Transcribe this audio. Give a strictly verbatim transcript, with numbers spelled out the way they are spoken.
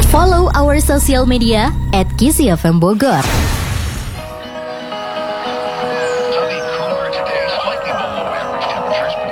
Follow our social media at Kisi F M Bogor. Sunny, cooler today, slightly below average temperatures.